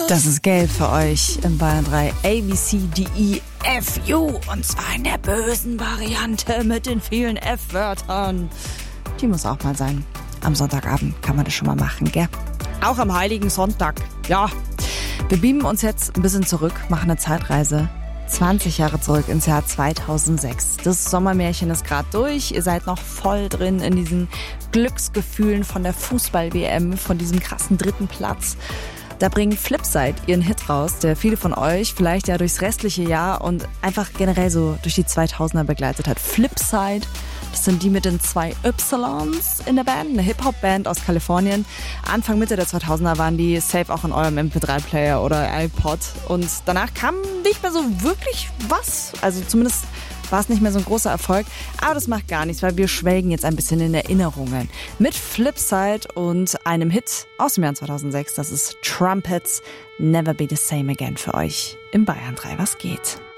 Das ist gelb für euch in Bayern 3. A, B, C, D, E, F, U. Und zwar in der bösen Variante mit den vielen F-Wörtern. Die muss auch mal sein. Am Sonntagabend kann man das schon mal machen, gell? Auch am Heiligen Sonntag. Ja. Wir beamen uns jetzt ein bisschen zurück, machen eine Zeitreise. 20 Jahre zurück ins Jahr 2006. Das Sommermärchen ist gerade durch. Ihr seid noch voll drin in diesen Glücksgefühlen von der Fußball-WM, von diesem krassen 3. Platz. Da bringen Flipside ihren Hit raus, der viele von euch vielleicht ja durchs restliche Jahr und einfach generell so durch die 2000er begleitet hat. Flipside, das sind die mit den 2 Ys in der Band, eine Hip-Hop-Band aus Kalifornien. Anfang, Mitte der 2000er waren die safe auch in eurem MP3-Player oder iPod. Und danach kam nicht mehr so wirklich was. Also zumindest war es nicht mehr so ein großer Erfolg. Aber das macht gar nichts, weil wir schwelgen jetzt ein bisschen in Erinnerungen. Mit Flipside und einem Hit aus dem Jahr 2006. Das ist Trumpets, Never Be the Same Again für euch im Bayern 3. Was geht?